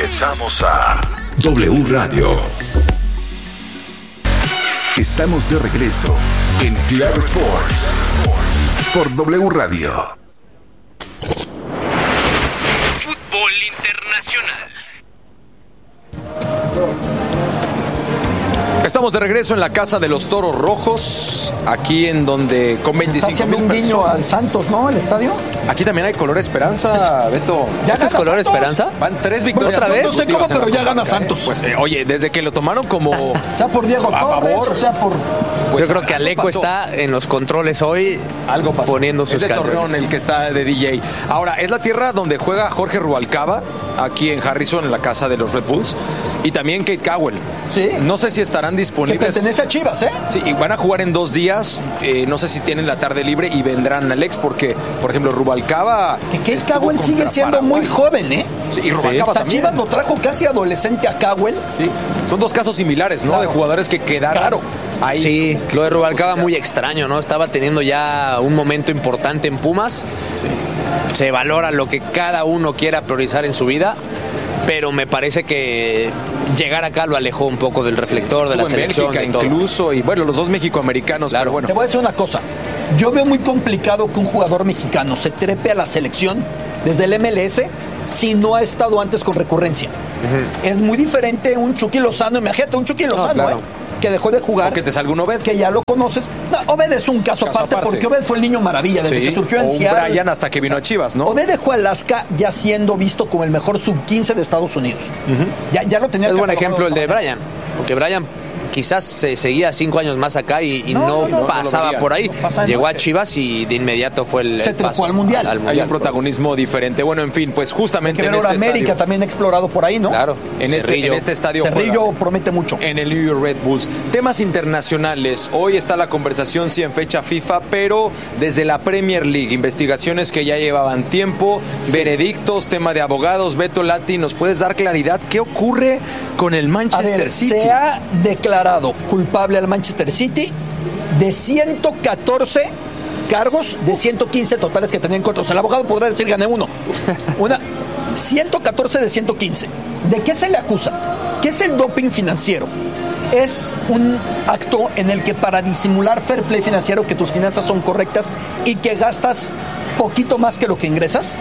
Regresamos a W Radio. Estamos de regreso en Claro Sports por W Radio. Fútbol internacional. Estamos de regreso en la casa de los Toros Rojos, aquí en donde con 25,000 un guiño al Santos, ¿no? El estadio. Aquí también hay color esperanza, Beto. ¿Ya es color Santos? esperanza? Van 3 victorias. ¿Otra vez? No sé cómo, pero ya gana comarca, Santos. Pues, oye, desde que lo tomaron como... sea por Diego a Torres, favor, o sea por... Pues, yo creo que Aleco está en los controles hoy, algo pasó. poniendo sus es de canciones. Torreón el que está de DJ. Ahora, es la tierra donde juega Jorge Rubalcaba, aquí en Harrison, en la casa de los Red Bulls, y también Kate Cowell. Sí. No sé si estarán Que disponibles. pertenece a Chivas, ¿eh? Sí, y van a jugar en 2 días. No sé si tienen la tarde libre y vendrán Alex, porque, por ejemplo, Rubalcaba. Que Kate estuvo Cowell sigue contra siendo Paraguay. muy joven, ¿eh? Sí, y Rubalcaba O sea, también. Chivas lo trajo casi adolescente a Cowell. Sí. Son 2 casos similares, ¿no? Claro. De jugadores que quedaron Claro. ahí. Sí, lo de Rubalcaba muy extraño, ¿no? Estaba teniendo ya un momento importante en Pumas. Sí. Se valora lo que cada uno quiera priorizar en su vida, pero me parece que llegar acá lo alejó un poco del reflector de la Estuvo en selección. Bélgica de todo. incluso, y bueno, los 2 mexicoamericanos, Claro. pero bueno. Te voy a decir una cosa. Yo veo muy complicado que un jugador mexicano se trepe a la selección desde el MLS si no ha estado antes con recurrencia. Es muy diferente un Chucky Lozano, imagínate un Chucky Lozano, claro. que dejó de jugar, O que te salga un Obed. que ya lo conoces. No, Obed es un caso aparte, porque Obed fue el niño maravilla desde Sí, que surgió en o un Seattle. Brian hasta que vino a Chivas, ¿no? Obed dejó a Alaska ya siendo visto como el mejor sub-15 de Estados Unidos. Ya lo tenía. Es buen catalogado ejemplo el de como- Brian, porque Brian quizás se seguía 5 años más acá y No, no, no pasaba veía. por ahí. No pasa Llegó nada. a Chivas y de inmediato fue el Se trepó paso al Mundial. Hay un protagonismo diferente. Bueno, en fin, pues justamente Que ver en ahora este América estadio, también ha explorado por ahí, ¿no? Claro, en este estadio Cerrillo juega promete mucho. en el New York Red Bulls. Temas internacionales. Hoy está la conversación, sí, en fecha FIFA, pero desde la Premier League. Investigaciones que ya llevaban tiempo, veredictos, tema de abogados. Beto Lati, ¿nos puedes dar claridad? ¿Qué ocurre con el A Manchester ver, City? se ha declarado culpable al Manchester City de 114 cargos de 115 totales que tenía en contra. O sea, el abogado podrá decir gané uno. 114 de 115. ¿De qué se le acusa? ¿Qué es el doping financiero? Es un acto en el que para disimular fair play financiero, que tus finanzas son correctas y que gastas poquito más que lo que ingresas,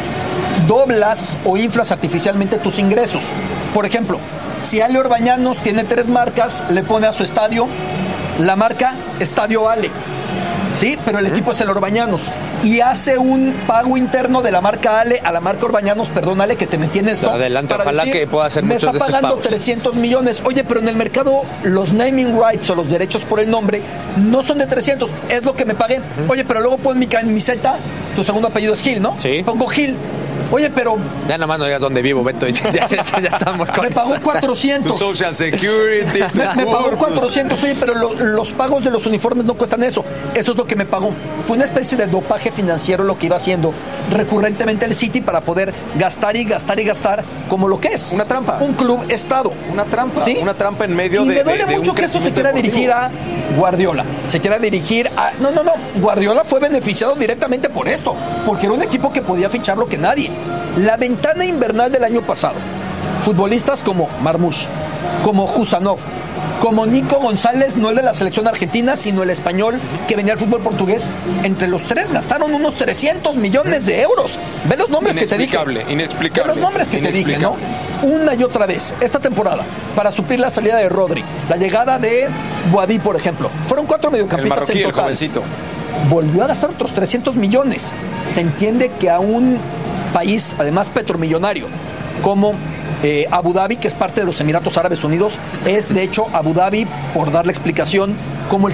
doblas o inflas artificialmente tus ingresos. Por ejemplo, si Ale Orbañanos tiene 3 marcas, le pone a su estadio la marca Estadio Ale, ¿sí? Pero el equipo es el Orbañanos y hace un pago interno de la marca Ale a la marca Orbañanos. Perdón, Ale, que te metí en esto. Adelante, para ojalá que pueda hacer me muchos de está esos pagando pagos. 300 millones. Oye, pero en el mercado los naming rights o los derechos por el nombre no son de 300, es lo que me pagué. Oye, pero luego pon mi camiseta, tu segundo apellido es Gil, ¿no? Sí. Pongo Gil. Oye, pero Ya nada más no digas dónde vivo, Beto. Ya estamos con me pagó eso. 400. Tu Social Security, tu Me pagó CURP. 400, oye, pero los pagos de los uniformes no cuestan eso. Eso es lo que me pagó. Fue una especie de dopaje financiero lo que iba haciendo recurrentemente el City para poder gastar y gastar y gastar como lo que es. Una trampa. Un club estado. Una trampa. ¿Sí? Una trampa en medio Y de me duele de mucho un que eso se crecimiento quiera deportivo. dirigir a Guardiola. Se quiera dirigir a... No. Guardiola fue beneficiado directamente por esto, porque era un equipo que podía fichar lo que nadie. La ventana invernal del año pasado, futbolistas como Marmoush, como Husanov, como Nico González, no el de la selección argentina, sino el español que venía al fútbol portugués, entre los 3 gastaron unos 300 millones de euros. Ve los nombres que te dije. Inexplicable. Ve los nombres que te dije, ¿no? Una y otra vez, esta temporada, para suplir la salida de Rodri, la llegada de Boadí, por ejemplo. Fueron 4 El mediocampistas marroquí, en el total. jovencito. Volvió a gastar otros 300 millones. Se entiende que a un país, además petromillonario, como Abu Dhabi, que es parte de los Emiratos Árabes Unidos, es de hecho Abu Dhabi, por darle explicación, como el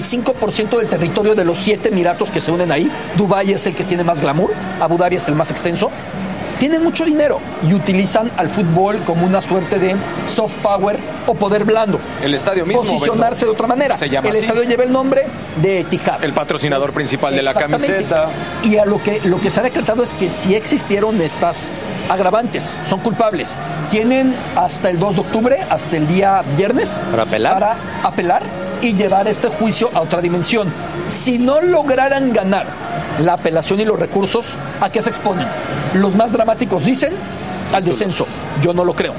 75% del territorio de los 7 Emiratos que se unen ahí. Dubái es el que tiene más glamour, Abu Dhabi es el más extenso. Tienen mucho dinero y utilizan al fútbol como una suerte de soft power o poder blando. El estadio mismo, posicionarse Beto, de otra manera. se llama el así. estadio lleva el nombre de Etihad. El patrocinador principal de la Exactamente. camiseta. Y a lo que se ha decretado es que sí existieron estas agravantes, son culpables. Tienen hasta el 2 de octubre, hasta el día viernes, ¿Para apelar? para apelar y llevar este juicio a otra dimensión. Si no lograran ganar la apelación y los recursos, ¿a qué se exponen? Los más dramáticos dicen al descenso. Yo no lo creo.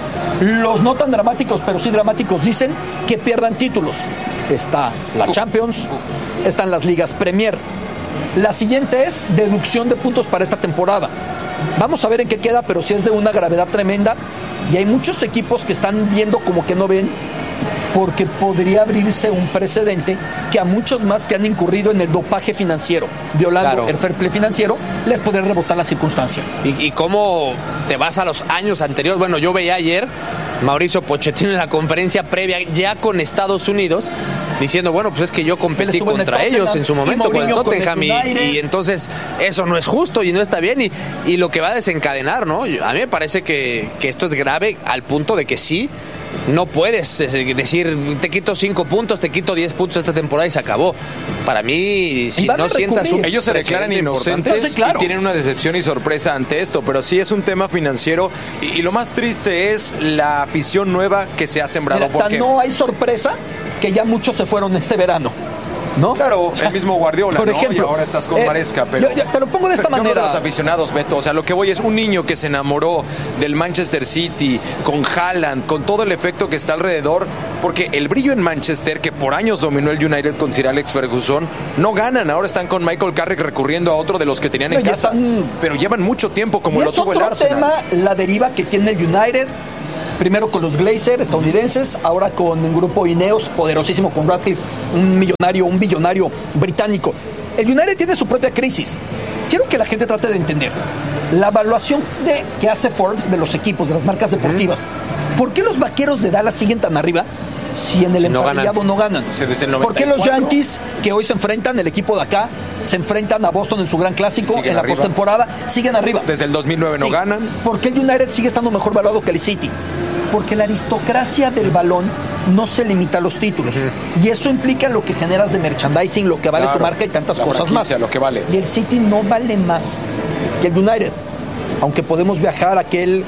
Los no tan dramáticos, pero sí dramáticos, dicen que pierdan títulos. Está la Champions, están las ligas Premier. La siguiente es deducción de puntos para esta temporada. Vamos a ver en qué queda, pero sí es de una gravedad tremenda. Y hay muchos equipos que están viendo como que no ven, porque podría abrirse un precedente que a muchos más que han incurrido en el dopaje financiero, violando el fair play financiero, les podría rebotar la circunstancia. ¿Y cómo te vas a los años anteriores? Bueno, yo veía ayer Mauricio Pochettino en la conferencia previa ya con Estados Unidos diciendo, bueno, pues es que yo competí contra ellos en su momento con el Tottenham y entonces eso no es justo y no está bien y lo que va a desencadenar, ¿no? A mí me parece que esto es grave al punto de que sí, no puedes decir te quito 5 puntos, te quito 10 puntos esta temporada y se acabó. Para mí, si no sientas un... Ellos se declaran inocentes y tienen una decepción y sorpresa ante esto, pero sí es un tema financiero y lo más triste es la afición nueva que se ha sembrado. Mira, porque no hay sorpresa que ya muchos se fueron este verano, ¿no? Claro, el mismo Guardiola, por ejemplo, y ahora estás con Maresca, pero yo te lo pongo de esta manera. De los aficionados, Beto, o sea, lo que voy es un niño que se enamoró del Manchester City, con Haaland, con todo el efecto que está alrededor, porque el brillo en Manchester, que por años dominó el United con Sir Alex Ferguson, no ganan, ahora están con Michael Carrick recurriendo a otro de los que tenían en casa, pero llevan mucho tiempo como lo tuvo el Arsenal. Es otro tema, la deriva que tiene el United. Primero con los Glazers estadounidenses, ahora con el grupo Ineos, poderosísimo con Radcliffe, un billonario británico. El United tiene su propia crisis. Quiero que la gente trate de entender la evaluación que hace Forbes de los equipos, de las marcas deportivas. ¿Por qué los Vaqueros de Dallas siguen tan arriba si en el emparrillado no ganan? O sea, desde el 94. ¿Por qué los Yankees, que hoy se enfrentan, el equipo de acá, se enfrentan a Boston en su gran clásico, en la postemporada, siguen arriba? Desde el 2009 no ganan. ¿Por qué el United sigue estando mejor valorado que el City? Porque la aristocracia del balón no se limita a los títulos. Y eso implica lo que generas de merchandising, lo que vale tu marca y tantas cosas más. Lo que vale. Y el City no vale más que el United. Aunque podemos viajar a aquel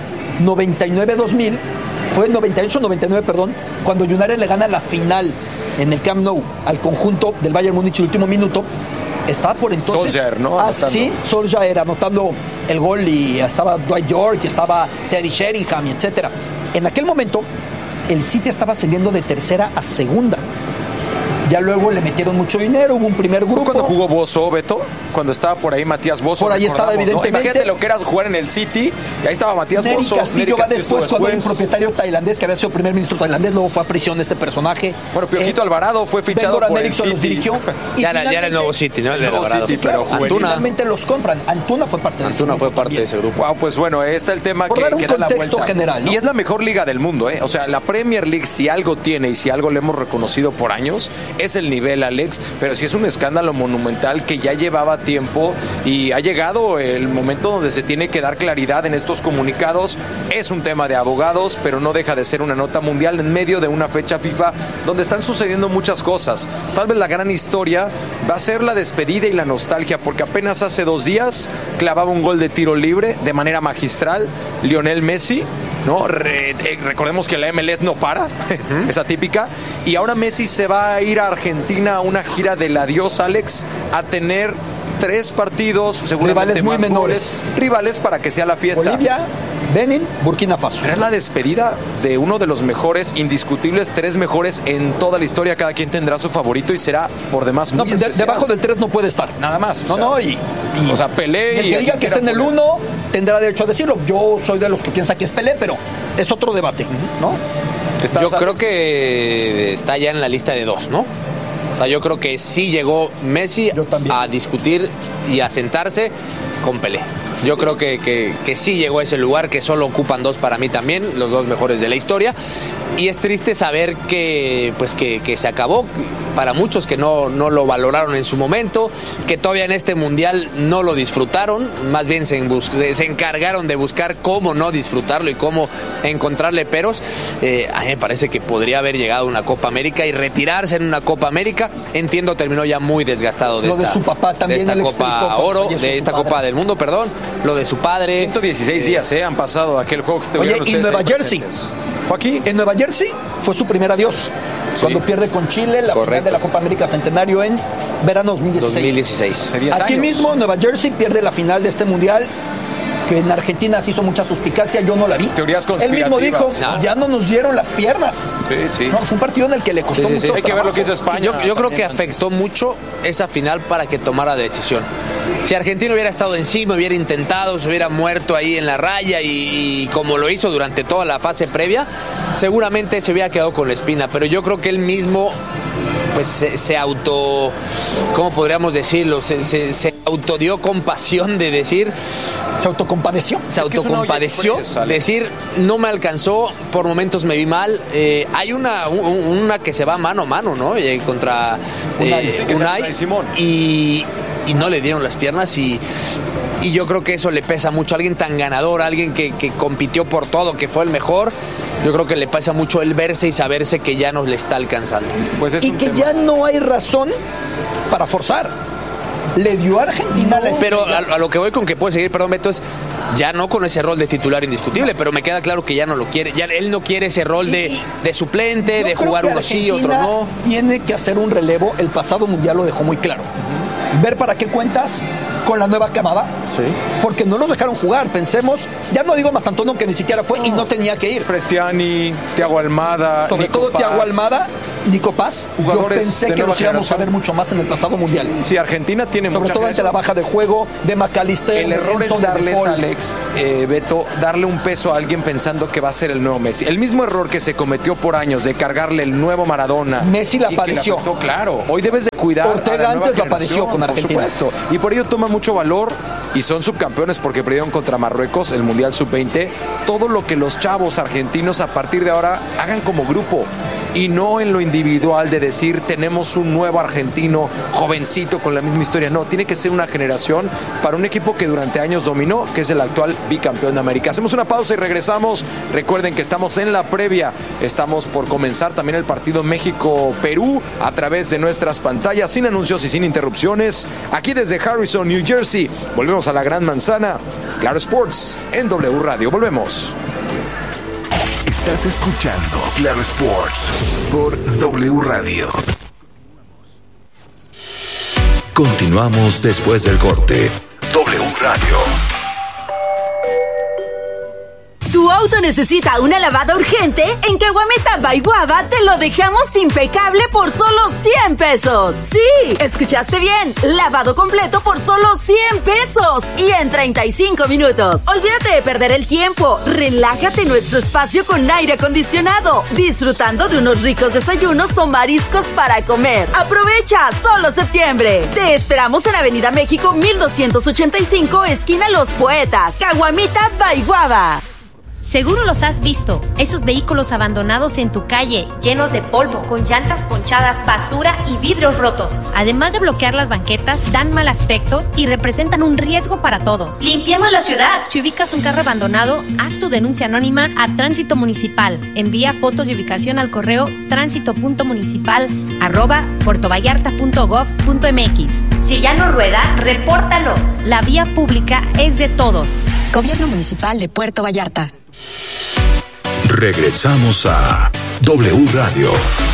99-2000, fue 98-99, perdón, cuando United le gana la final en el Camp Nou al conjunto del Bayern Múnich el último minuto. Estaba por entonces... Solskjaer, ¿no? Sí, Solskjaer anotando el gol y estaba Dwight York, y estaba Teddy Sheringham, etcétera. En aquel momento, el City estaba ascendiendo de tercera a segunda. Ya luego le metieron mucho dinero, hubo un primer grupo. ¿Cuándo jugó Bozo, Beto? Cuando estaba por ahí Matías Bozo. Por ahí estaba, evidentemente. ¿No? Imagínate lo que era jugar en el City, y ahí estaba Matías Bozo. Castillo va después, cuando hay un propietario tailandés que había sido primer ministro tailandés, luego fue a prisión este personaje. Bueno, Piojito Alvarado fue fichado por el City. Los dirigió. Ya era el nuevo City, ¿no? El de Alvarado. Sí, pero finalmente los compran. Antuna fue parte de ese grupo. Antuna fue parte de ese grupo. Wow, pues bueno, está el tema por que dar un da la contexto vuelta. general, ¿no? Y es la mejor liga del mundo, ¿eh? O sea, la Premier League, si algo tiene y si algo le hemos reconocido por años, es el nivel, Alex, pero sí es un escándalo monumental que ya llevaba tiempo y ha llegado el momento donde se tiene que dar claridad en estos comunicados. Es un tema de abogados, pero no deja de ser una nota mundial en medio de una fecha FIFA donde están sucediendo muchas cosas. Tal vez la gran historia va a ser la despedida y la nostalgia, porque apenas hace 2 días clavaba un gol de tiro libre de manera magistral Lionel Messi, ¿no? Recordemos que la MLS no para, esa típica, y ahora Messi se va a ir a Argentina a una gira del adiós, Alex, a tener 3 partidos, seguramente rivales muy menores, rivales para que sea la fiesta. Bolivia, Benin, Burkina Faso. Pero es la despedida de uno de los mejores, indiscutibles 3 mejores en toda la historia. Cada quien tendrá su favorito y será por demás muy especial. Debajo del 3 no puede estar. Nada más. O sea, Pelé. El que diga que está en el 1 tendrá derecho a decirlo. Yo soy de los que piensa que es Pelé, pero es otro debate, ¿no? Yo creo que está ya en la lista de 2, ¿no? O sea, yo creo que sí llegó Messi a discutir y a sentarse con Pelé. Yo creo que sí llegó a ese lugar, que solo ocupan 2 para mí también, los 2 mejores de la historia. Y es triste saber que se acabó. Para muchos que no lo valoraron en su momento, que todavía en este mundial no lo disfrutaron, más bien se encargaron de buscar cómo no disfrutarlo y cómo encontrarle peros. A mí me parece que podría haber llegado a una Copa América y retirarse en una Copa América. Entiendo, terminó ya muy desgastado de su papá también, de esta Copa Oro, de esta Copa del Mundo, perdón, lo de su padre. 116 días han pasado aquel juego que Oye, y Nueva Jersey. ¿Fue aquí? En Nueva Jersey fue su primer adiós. Sí. Cuando pierde con Chile la final de la Copa América Centenario en verano 2016. Aquí mismo, Nueva Jersey pierde la final de este mundial que en Argentina se hizo mucha suspicacia, yo no la vi. Teorías Él mismo dijo, conspirativas. ya no nos dieron las piernas. Sí. No, fue un partido en el que le costó mucho Hay que ver lo que hizo España. Yo creo que afectó mucho esa final para que tomara decisión. Si Argentina hubiera estado encima, hubiera intentado, se hubiera muerto ahí en la raya y como lo hizo durante toda la fase previa, seguramente se hubiera quedado con la espina. Pero yo creo que él mismo pues se auto, ¿cómo podríamos decirlo? Se autodió compasión de decir... Se autocompadeció. Se autocompadeció, decir, no me alcanzó, por momentos me vi mal. Hay una que se va mano a mano, ¿no? Contra Unai Simón. Y no le dieron las piernas y yo creo que eso le pesa mucho. Alguien tan ganador, alguien que compitió por todo, que fue el mejor, yo creo que le pesa mucho el verse y saberse que ya no le está alcanzando. Pues es y que ya no hay razón para forzar. Le dio a Argentina la Pero a lo que voy con que puede seguir, perdón, Beto, es ya no con ese rol de titular indiscutible, pero me queda claro que ya no lo quiere. Ya él no quiere ese rol de suplente, de jugar uno sí, otro no. Tiene que hacer un relevo. El pasado mundial lo dejó muy claro. Ver para qué cuentas con la nueva camada. Sí. Porque no los dejaron jugar. Pensemos, ya no digo Mastantuono, que ni siquiera fue y no tenía que ir. Prestiani, Thiago Almada, Sobre Nico todo Paz. Thiago Almada, Nico Paz. Yo Jugadores pensé de que nueva los íbamos a generación. ver mucho más en el pasado mundial. Sí, Argentina tiene Sobre mucha todo ante generación. la baja de juego de McAllister. El error Enzo, es de darles, Paul. Alex, Beto, darle un peso a alguien pensando que va a ser el nuevo Messi. El mismo error que se cometió por años de cargarle el nuevo Maradona. Messi la y que padeció. le afectó, claro. Hoy debes de cuidar Ortega a la nueva antes la padeció generación, con Argentina. Por supuesto. Y por ello toma mucho valor y son subcampeones porque perdieron contra Marruecos el Mundial Sub-20. Todo lo que los chavos argentinos a partir de ahora hagan como grupo. Y no en lo individual de decir tenemos un nuevo argentino jovencito con la misma historia. No, tiene que ser una generación para un equipo que durante años dominó, que es el actual bicampeón de América. Hacemos una pausa y regresamos. Recuerden que estamos en la previa. Estamos por comenzar también el partido México-Perú a través de nuestras pantallas, sin anuncios y sin interrupciones. Aquí desde Harrison, New Jersey. Volvemos a la Gran Manzana. Claro Sports en W Radio. Volvemos. Estás escuchando Claro Sports por W Radio. Continuamos después del corte. W Radio. ¿Tu auto necesita una lavada urgente? En Caguamita by Guava te lo dejamos impecable por solo 100 pesos. Sí, escuchaste bien. Lavado completo por solo 100 pesos y en 35 minutos. Olvídate de perder el tiempo. Relájate en nuestro espacio con aire acondicionado, disfrutando de unos ricos desayunos o mariscos para comer. Aprovecha, solo septiembre. Te esperamos en Avenida México 1285, esquina Los Poetas, Caguamita by Guava. Seguro los has visto, esos vehículos abandonados en tu calle, llenos de polvo, con llantas ponchadas, basura y vidrios rotos. Además de bloquear las banquetas, dan mal aspecto y representan un riesgo para todos. ¡Limpiemos la ciudad! Si ubicas un carro abandonado, haz tu denuncia anónima a Tránsito Municipal. Envía fotos de ubicación al correo tránsito.municipal@puertovallarta.gov.mx. Si ya no rueda, repórtalo. La vía pública es de todos. Gobierno Municipal de Puerto Vallarta. Regresamos a W Radio.